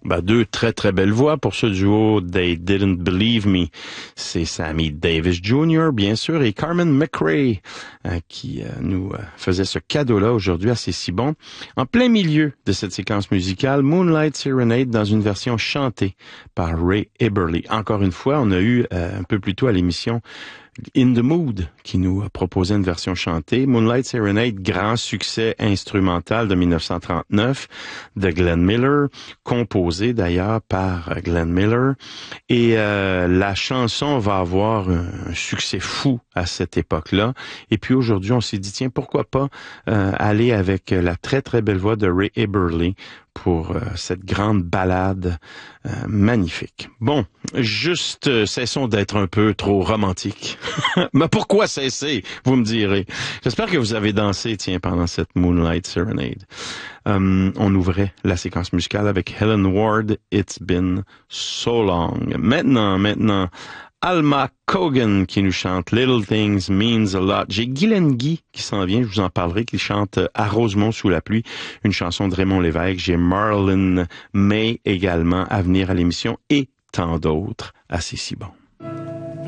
Ben, deux très très belles voix pour ce duo They Didn't Believe Me. C'est Sammy Davis Jr. bien sûr et Carmen McRae qui nous faisait ce cadeau-là aujourd'hui à C'est si bon. En plein milieu de cette séquence musicale, Moonlight Serenade dans une version chantée par Ray Eberly. Encore une fois, on a eu un peu plus tôt à l'émission In the Mood, qui nous proposait une version chantée. Moonlight Serenade, grand succès instrumental de 1939 de Glenn Miller, composé d'ailleurs par Glenn Miller. Et la chanson va avoir un succès fou à cette époque-là. Et puis aujourd'hui, on s'est dit, tiens, pourquoi pas aller avec la très très belle voix de Ray Eberly pour cette grande ballade magnifique. Bon, juste cessons d'être un peu trop romantiques. Mais pourquoi cesser, vous me direz? J'espère que vous avez dansé, tiens, pendant cette Moonlight Serenade. On ouvrait la séquence musicale avec Helen Ward, It's Been So Long. Maintenant, Alma Cogan qui nous chante Little Things Means a Lot. J'ai Guylaine Guy qui s'en vient, je vous en parlerai, qui chante À Rosemont sous la pluie, une chanson de Raymond Lévesque. J'ai Marlon May également à venir à l'émission et tant d'autres. C'est si bon.